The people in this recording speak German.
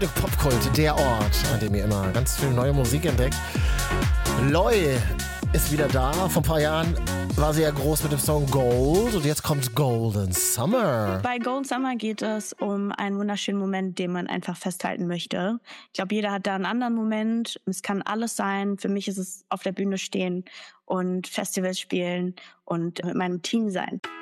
Popkult, der Ort, an dem ihr immer ganz viel neue Musik entdeckt. Loi ist wieder da. Vor ein paar Jahren war sie ja groß mit dem Song Gold und jetzt kommt Golden Summer. Bei Golden Summer geht es um einen wunderschönen Moment, den man einfach festhalten möchte. Ich glaube, jeder hat da einen anderen Moment. Es kann alles sein. Für mich ist es auf der Bühne stehen und Festivals spielen und mit meinem Team sein.